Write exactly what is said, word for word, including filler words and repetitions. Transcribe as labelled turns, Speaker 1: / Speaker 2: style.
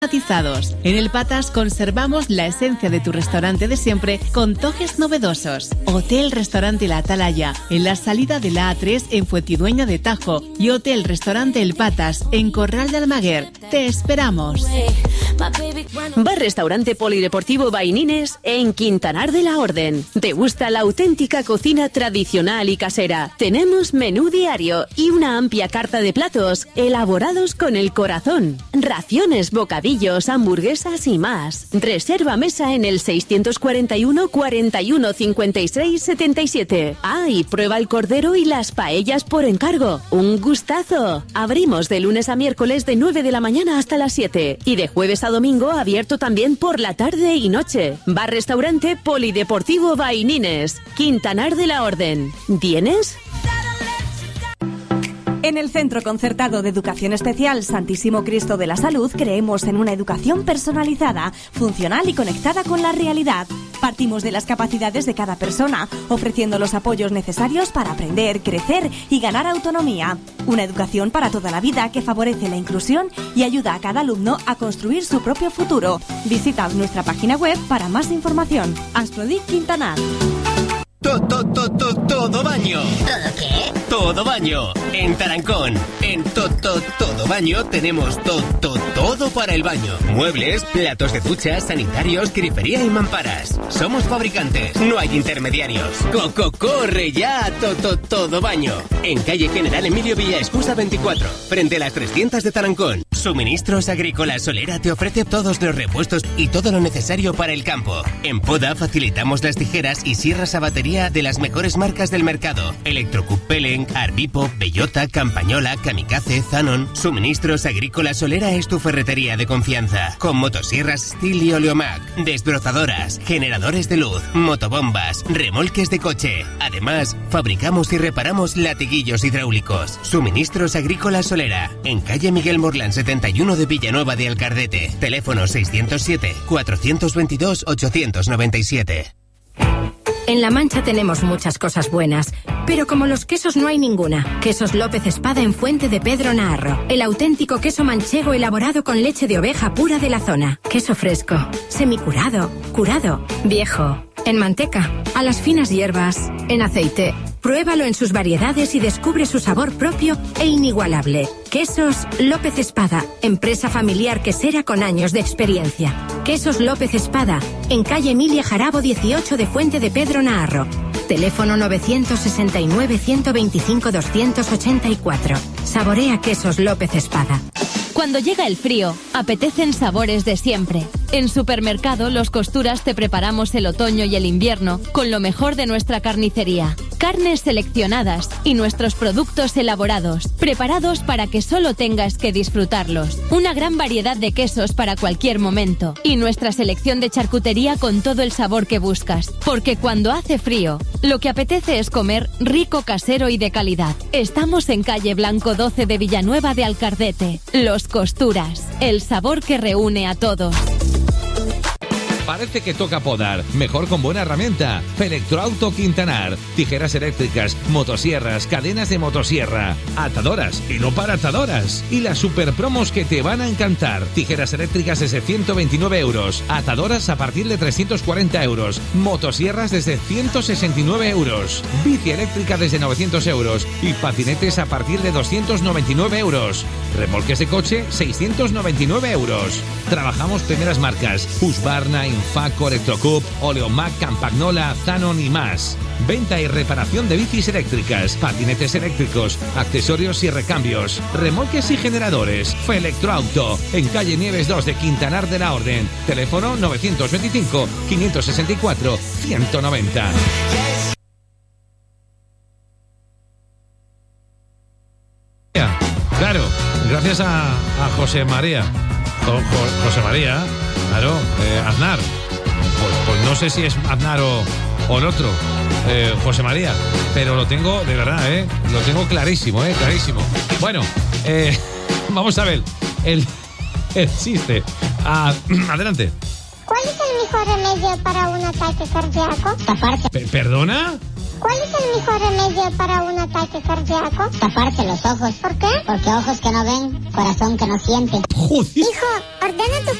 Speaker 1: matizados. En el Patas conservamos la esencia de tu restaurante de siempre con toques novedosos. Hotel Restaurante La Atalaya, en la salida de la A tres en Fuentidueña de Tajo, y Hotel Restaurante El Patas en Corral de Almaguer. Te esperamos.
Speaker 2: Bar Restaurante Polideportivo Vainines en Quintanar de la Orden. ¿Te gusta la auténtica cocina tradicional y casera? Tenemos menú diario y una amplia carta de platos elaborados con el corazón. Raciones, bocadillos, hamburguesas y más. Reserva mesa en el seiscientos cuarenta y uno, cuarenta y uno, cincuenta y seis, setenta y siete. Ah, y prueba el cordero y las paellas por encargo. ¡Un gustazo! Abrimos de lunes a miércoles de nueve de la mañana hasta las siete y de jueves a domingo abierto también por la tarde y noche. Bar Restaurante Polideportivo Vainines, Quintanar de la Orden. ¿Vienes?
Speaker 3: En el Centro Concertado de Educación Especial Santísimo Cristo de la Salud creemos en una educación personalizada, funcional y conectada con la realidad. Partimos de las capacidades de cada persona, ofreciendo los apoyos necesarios para aprender, crecer y ganar autonomía. Una educación para toda la vida que favorece la inclusión y ayuda a cada alumno a construir su propio futuro. Visitad nuestra página web para más información. Astrodic Quintanar.
Speaker 4: Todo, todo, todo, todo baño.
Speaker 5: ¿Todo qué?
Speaker 4: Todo baño. En Tarancón. En Toto, todo baño tenemos todo, todo, todo para el baño. Muebles, platos de ducha, sanitarios, grifería y mamparas. Somos fabricantes, no hay intermediarios. Coco, corre ya a Toto, todo baño. En calle General Emilio Villaescusa veinticuatro, frente a las trescientas de Tarancón. Suministros Agrícolas Solera te ofrece todos los repuestos y todo lo necesario para el campo. En Poda facilitamos las tijeras y sierras a batería de las mejores marcas del mercado. Electrocup Peleng, Arbipo, Bellota, Campañola, Kamikaze, Zanon. Suministros Agrícolas Solera es tu ferretería de confianza. Con motosierras Stihl y Oleomac, desbrozadoras, generadores de luz, motobombas, remolques de coche. Además, fabricamos y reparamos latiguillos hidráulicos. Suministros Agrícolas Solera, en calle Miguel Morlán setenta y uno de Villanueva de Alcardete. Teléfono seiscientos siete, cuatrocientos veintidós, ochocientos noventa y siete.
Speaker 6: En La Mancha tenemos muchas cosas buenas, pero como los quesos no hay ninguna. Quesos López Espada en Fuente de Pedro Naharro. El auténtico queso manchego elaborado con leche de oveja pura de la zona. Queso fresco, semicurado, curado, viejo, en manteca, a las finas hierbas, en aceite. Pruébalo en sus variedades y descubre su sabor propio e inigualable. Quesos López Espada, empresa familiar quesera con años de experiencia. Quesos López Espada, en calle Emilia Jarabo dieciocho de Fuente de Pedro Naharro. Teléfono novecientos sesenta y nueve, ciento veinticinco, doscientos ochenta y cuatro. Saborea Quesos López Espada.
Speaker 7: Cuando llega el frío, apetecen sabores de siempre. En Supermercado Los Costuras te preparamos el otoño y el invierno con lo mejor de nuestra carnicería. Carnes seleccionadas y nuestros productos elaborados, preparados para que solo tengas que disfrutarlos. Una gran variedad de quesos para cualquier momento y nuestra selección de charcutería con todo el sabor que buscas. Porque cuando hace frío, lo que apetece es comer rico, casero y de calidad. Estamos en calle Blanco doce de Villanueva de Alcardete. Los Costuras, el sabor que reúne a todos.
Speaker 8: Parece que toca podar, mejor con buena herramienta. Felectroauto Quintanar. Tijeras eléctricas, motosierras, cadenas de motosierra, atadoras y no para atadoras. Y las super promos que te van a encantar. Tijeras eléctricas desde ciento veintinueve euros, atadoras a partir de trescientos cuarenta euros, motosierras desde ciento sesenta y nueve euros, bici eléctrica desde novecientos euros y patinetes a partir de doscientos noventa y nueve euros. Remolques de coche, seiscientos noventa y nueve euros. Trabajamos primeras marcas: Husqvarna, Infaco, Electrocup, Oleomac, Campagnola, Zanon y más. Venta y reparación de bicis eléctricas, patinetes eléctricos, accesorios y recambios, remolques y generadores. Felectroauto, en calle Nieves dos de Quintanar de la Orden. Teléfono novecientos veinticinco, quinientos sesenta y cuatro, ciento noventa. Claro, gracias a, a José María. Jo, jo, José María, claro, eh, Aznar. Pues, pues no sé si es Aznar o, o el otro, eh, José María, pero lo tengo, de verdad, eh, lo tengo clarísimo, eh, clarísimo. Bueno, eh, vamos a ver el, el chiste. Ah, adelante.
Speaker 9: ¿Cuál es el mejor remedio para un ataque cardíaco?
Speaker 8: Pe- ¿Perdona?
Speaker 5: ¿Cuál es el mejor remedio para un ataque cardíaco?
Speaker 9: Taparse los ojos.
Speaker 5: ¿Por qué?
Speaker 9: Porque ojos que no ven, corazón que no siente.
Speaker 5: Hijo, ordena tu